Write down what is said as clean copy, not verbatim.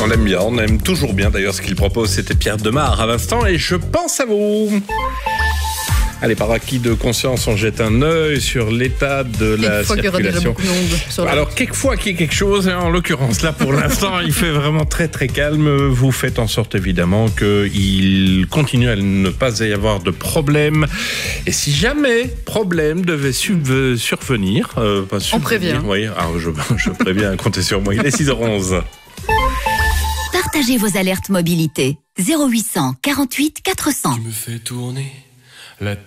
l'aime bien, on aime toujours bien d'ailleurs ce qu'il propose. C'était Pierre Demar à l'instant et je pense à vous. Allez, par acquis de conscience, on jette un œil sur l'état de la circulation. Alors, quelquefois qu'il y ait quelque chose, en l'occurrence là pour l'instant, il fait vraiment très très calme. Vous faites en sorte évidemment qu'il continue à ne pas y avoir de problème. Et si jamais problème devait survenir, on prévient. Oui, alors je préviens, comptez sur moi. Il est 6h11. Partagez vos alertes mobilité. 0800 48 400. Tu me fais tourner la